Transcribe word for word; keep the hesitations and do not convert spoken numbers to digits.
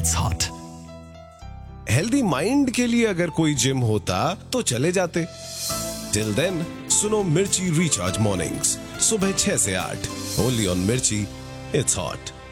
It's hot. Healthy mind के लिए अगर कोई जिम होता तो चले जाते। टिल देन सुनो मिर्ची रिचार्ज मॉर्निंग्स सुबह छह से आठ, ओनली ऑन मिर्ची। It's hot.